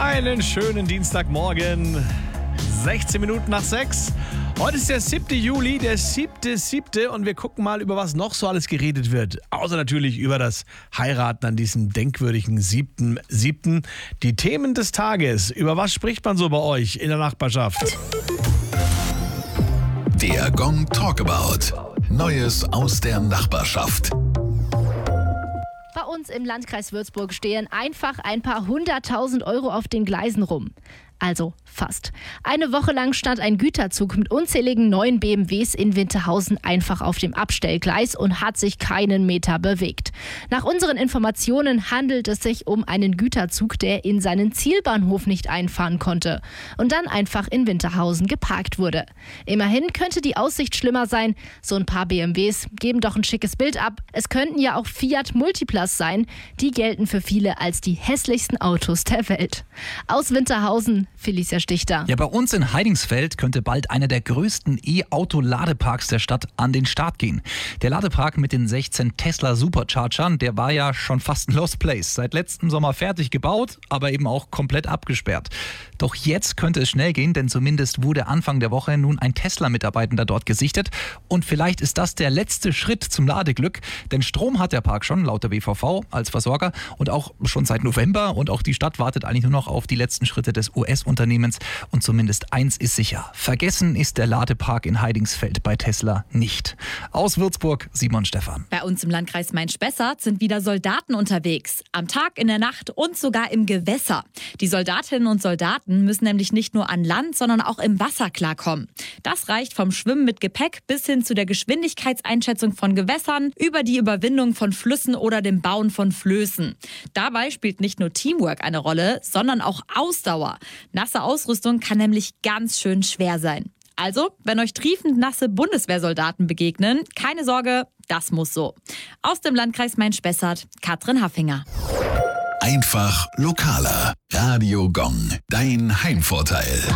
Einen schönen Dienstagmorgen, 16 Minuten nach 6. Heute ist der 7. Juli, der 7.7. und wir gucken mal, über was noch so alles geredet wird. Außer natürlich über das Heiraten an diesem denkwürdigen 7.7. Die Themen des Tages. Über was spricht man so bei euch in der Nachbarschaft? Der Gong Talkabout. Neues aus der Nachbarschaft. Bei uns im Landkreis Würzburg stehen einfach ein paar 100.000 Euro auf den Gleisen rum. Also fast. Eine Woche lang stand ein Güterzug mit unzähligen neuen BMWs in Winterhausen einfach auf dem Abstellgleis und hat sich keinen Meter bewegt. Nach unseren Informationen handelt es sich um einen Güterzug, der in seinen Zielbahnhof nicht einfahren konnte und dann einfach in Winterhausen geparkt wurde. Immerhin könnte die Aussicht schlimmer sein. So ein paar BMWs geben doch ein schickes Bild ab. Es könnten ja auch Fiat Multiplas sein. Die gelten für viele als die hässlichsten Autos der Welt. Aus Winterhausen, Felicia Stichter. Ja, bei uns in Heidingsfeld könnte bald einer der größten E-Auto-Ladeparks der Stadt an den Start gehen. Der Ladepark mit den 16 Tesla Superchargern, der war ja schon fast ein Lost Place. Seit letztem Sommer fertig gebaut, aber eben auch komplett abgesperrt. Doch jetzt könnte es schnell gehen, denn zumindest wurde Anfang der Woche nun ein Tesla-Mitarbeitender dort gesichtet. Und vielleicht ist das der letzte Schritt zum Ladeglück, denn Strom hat der Park schon, laut der WVV, als Versorger und auch schon seit November. Und auch die Stadt wartet eigentlich nur noch auf die letzten Schritte des US-Unternehmens. Und zumindest eins ist sicher: vergessen ist der Ladepark in Heidingsfeld bei Tesla nicht. Aus Würzburg, Simon Stephan. Bei uns im Landkreis Main-Spessart sind wieder Soldaten unterwegs. Am Tag, in der Nacht und sogar im Gewässer. Die Soldatinnen und Soldaten müssen nämlich nicht nur an Land, sondern auch im Wasser klarkommen. Das reicht vom Schwimmen mit Gepäck bis hin zu der Geschwindigkeitseinschätzung von Gewässern, über die Überwindung von Flüssen oder dem Bauen von Flößen. Dabei spielt nicht nur Teamwork eine Rolle, sondern auch Ausdauer. Nasse Ausrüstung kann nämlich ganz schön schwer sein. Also, wenn euch triefend nasse Bundeswehrsoldaten begegnen, keine Sorge, das muss so. Aus dem Landkreis Main-Spessart, Katrin Haffinger. Einfach lokaler. Radio Gong. Dein Heimvorteil.